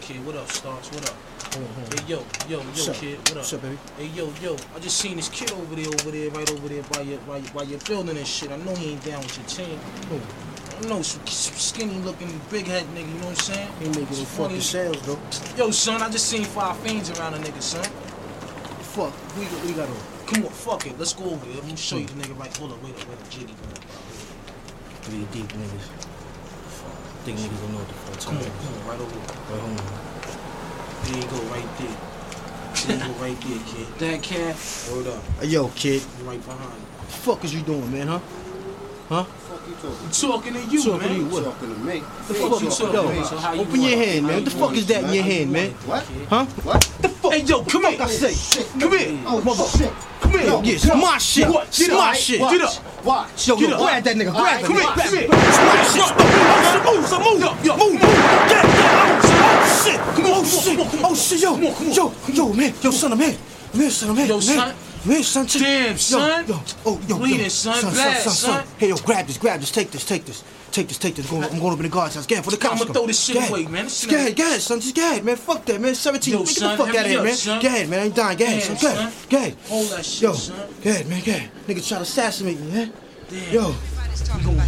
kid. What up, Starks? What up? Hold on. Hey, yo, kid. What up? What's up, baby? Hey, yo. I just seen this kid over there, right over there by your building and shit. I know he ain't down with your team. Who? I know some skinny looking, big head nigga, you know what I'm saying? He making no fucking sales, though. Yo, son, I just seen 5 fiends around a nigga, son. Fuck, we got on. Come on, fuck it. Let's go over there. I'm gonna show you the nigga right. Hold up, wait up, Jiggy. Three deep niggas. Think niggas don't know what the fuck. Come on, right over there. Right home. There you go, right there. There you go, right there, kid. That cat, word up. Hey, yo, kid. Right behind you. What the fuck is you doing, man, huh? Huh? What the fuck you talking? I'm talking to you, Talking man. to you, what? Talking to me. The fuck you talking Yo, about? so how you Open your want it? hand, man. What the fuck is that in your hand, man? What? Huh? What? The fuck? Hey, yo, come here. I say. Shit. Come here. Oh, Motherfucker. shit. Come here. Yo, Yeah, it's my shit. What? It's my shit. Watch. Get up. Watch. Yo, Get up. grab that nigga. Grab him. Come here. Grab Come him. here. It's my shit. So move. Move. Get. Oh, shit. Oh, shit. Yo, man. Yo, son, I'm here. Yo, son. Man, son. Damn, son. Yo. Bleeding, son. Blast, son. Hey, yo, grab this. Take this. I'm going up in the guard's house. Get for the cops. I'ma throw this shit away, man. This Go ahead, son. Just go ahead, man. Fuck that, man. 17. Yo, Get the son, fuck out of hurry here, up, man. son. Go ahead, man. I ain't dying. Go ahead, Damn, son. son. Go ahead. Hold that shit, Yo, son. go ahead, man. Go ahead. Nigga try to assassinate me, man. Damn. Yo. We gon'